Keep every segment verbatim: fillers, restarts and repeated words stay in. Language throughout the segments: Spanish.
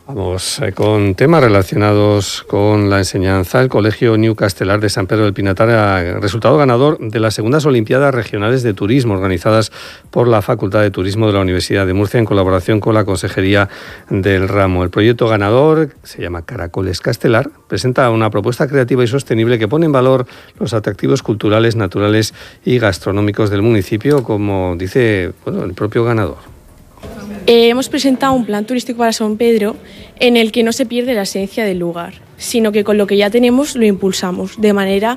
Vamos eh, con temas relacionados con la enseñanza. El Colegio New Castelar de San Pedro del Pinatar ha resultado ganador de las segundas Olimpiadas Regionales de Turismo, organizadas por la Facultad de Turismo de la Universidad de Murcia en colaboración con la Consejería del ramo. El proyecto ganador, que se llama Caracoles Castelar, presenta una propuesta creativa y sostenible que pone en valor los atractivos culturales, naturales y gastronómicos del municipio, como dice bueno, el propio ganador. Eh, hemos presentado un plan turístico para San Pedro en el que no se pierde la esencia del lugar, sino que con lo que ya tenemos lo impulsamos de manera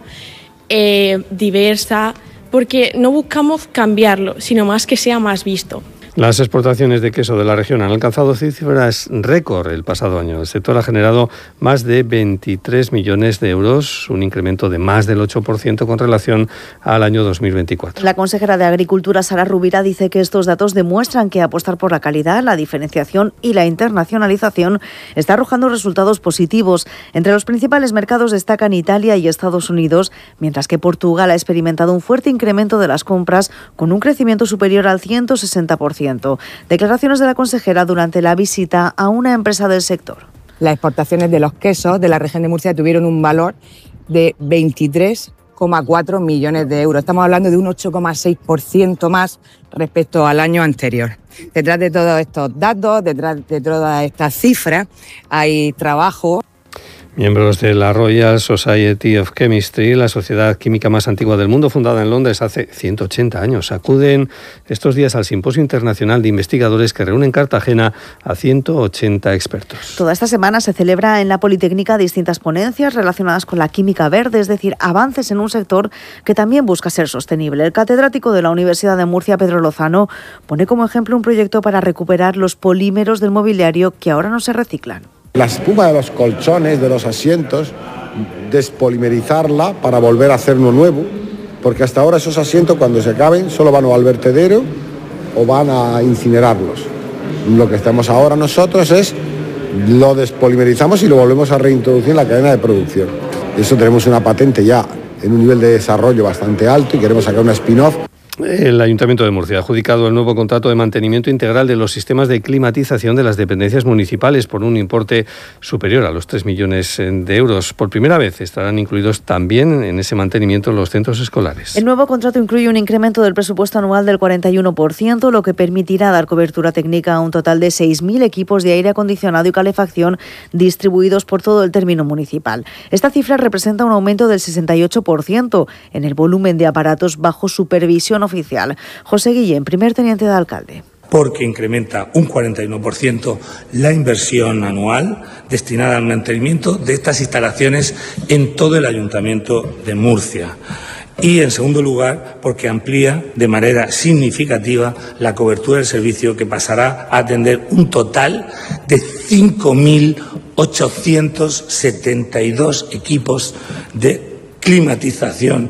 eh, diversa, porque no buscamos cambiarlo, sino más que sea más visto. Las exportaciones de queso de la región han alcanzado cifras récord el pasado año. El sector ha generado más de veintitrés millones de euros, un incremento de más del ocho por ciento con relación al año dos mil veinticuatro. La consejera de Agricultura, Sara Rubira, dice que estos datos demuestran que apostar por la calidad, la diferenciación y la internacionalización está arrojando resultados positivos. Entre los principales mercados destacan Italia y Estados Unidos, mientras que Portugal ha experimentado un fuerte incremento de las compras con un crecimiento superior al ciento sesenta por ciento. Declaraciones de la consejera durante la visita a una empresa del sector. Las exportaciones de los quesos de la región de Murcia tuvieron un valor de veintitrés coma cuatro millones de euros. Estamos hablando de un ocho coma seis por ciento más respecto al año anterior. Detrás de todos estos datos, detrás de todas estas cifras, hay trabajo. Miembros de la Royal Society of Chemistry, la sociedad química más antigua del mundo, fundada en Londres hace ciento ochenta años, acuden estos días al Simposio Internacional de Investigadores que reúne en Cartagena a ciento ochenta expertos. Toda esta semana se celebra en la Politécnica distintas ponencias relacionadas con la química verde, es decir, avances en un sector que también busca ser sostenible. El catedrático de la Universidad de Murcia, Pedro Lozano, pone como ejemplo un proyecto para recuperar los polímeros del mobiliario que ahora no se reciclan. La espuma de los colchones, de los asientos, despolimerizarla para volver a hacer uno nuevo, porque hasta ahora esos asientos cuando se acaben solo van o al vertedero o van a incinerarlos. Lo que estamos ahora nosotros es lo despolimerizamos y lo volvemos a reintroducir en la cadena de producción. Eso tenemos una patente ya en un nivel de desarrollo bastante alto y queremos sacar una spin-off. El Ayuntamiento de Murcia ha adjudicado el nuevo contrato de mantenimiento integral de los sistemas de climatización de las dependencias municipales por un importe superior a los tres millones de euros. Por primera vez estarán incluidos también en ese mantenimiento los centros escolares. El nuevo contrato incluye un incremento del presupuesto anual del cuarenta y uno por ciento, lo que permitirá dar cobertura técnica a un total de seis mil equipos de aire acondicionado y calefacción distribuidos por todo el término municipal. Esta cifra representa un aumento del sesenta y ocho por ciento en el volumen de aparatos bajo supervisión oficial. José Guillén, primer teniente de alcalde. Porque incrementa un cuarenta y uno por ciento la inversión anual destinada al mantenimiento de estas instalaciones en todo el Ayuntamiento de Murcia. Y, en segundo lugar, porque amplía de manera significativa la cobertura del servicio, que pasará a atender un total de cinco mil ochocientos setenta y dos equipos de climatización.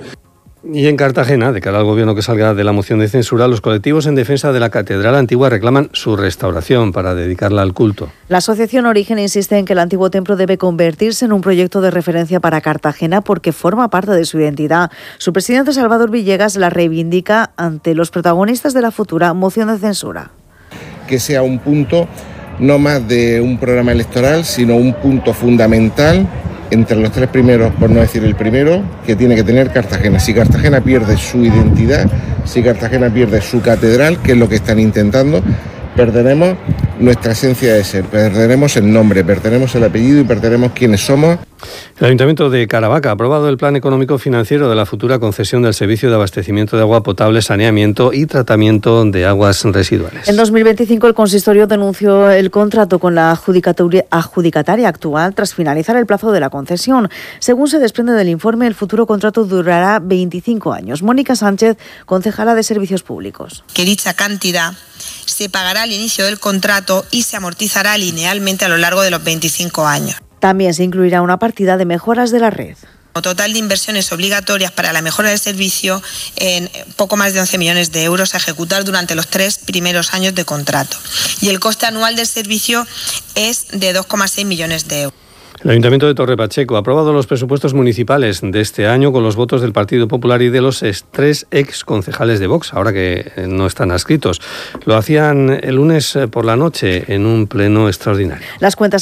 Y en Cartagena, de cara al gobierno que salga de la moción de censura, los colectivos en defensa de la Catedral Antigua reclaman su restauración para dedicarla al culto. La asociación Origen insiste en que el antiguo templo debe convertirse en un proyecto de referencia para Cartagena porque forma parte de su identidad. Su presidente, Salvador Villegas, la reivindica ante los protagonistas de la futura moción de censura. Que sea un punto no más de un programa electoral, sino un punto fundamental entre los tres primeros, por no decir el primero, que tiene que tener Cartagena. Si Cartagena pierde su identidad, si Cartagena pierde su catedral, que es lo que están intentando, perderemos nuestra esencia de ser, perderemos el nombre, perderemos el apellido y perderemos quiénes somos. El Ayuntamiento de Caravaca ha aprobado el plan económico financiero de la futura concesión del servicio de abastecimiento de agua potable, saneamiento y tratamiento de aguas residuales. En dos mil veinticinco el consistorio denunció el contrato con la adjudicataria actual tras finalizar el plazo de la concesión. Según se desprende del informe, el futuro contrato durará veinticinco años. Mónica Sánchez, concejala de Servicios Públicos. Que dicha cantidad se pagará al inicio del contrato y se amortizará linealmente a lo largo de los veinticinco años. También se incluirá una partida de mejoras de la red. Total de inversiones obligatorias para la mejora del servicio en poco más de once millones de euros a ejecutar durante los tres primeros años de contrato. Y el coste anual del servicio es de dos coma seis millones de euros. El Ayuntamiento de Torre Pacheco ha aprobado los presupuestos municipales de este año con los votos del Partido Popular y de los tres ex concejales de Vox, ahora que no están adscritos. Lo hacían el lunes por la noche en un pleno extraordinario. Las cuentas